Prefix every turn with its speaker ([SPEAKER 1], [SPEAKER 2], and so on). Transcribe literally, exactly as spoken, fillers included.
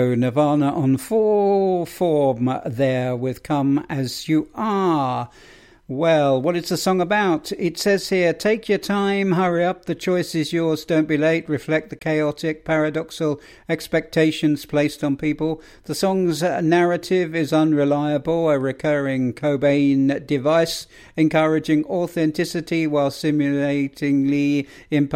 [SPEAKER 1] Nirvana on full form there with Come As You Are. Well, what is the song about? It says here, take your time, hurry up, the choice is yours, don't be late, reflect the chaotic, paradoxal expectations placed on people. The song's narrative is unreliable, a recurring Cobain device, encouraging authenticity while simulatingly imposing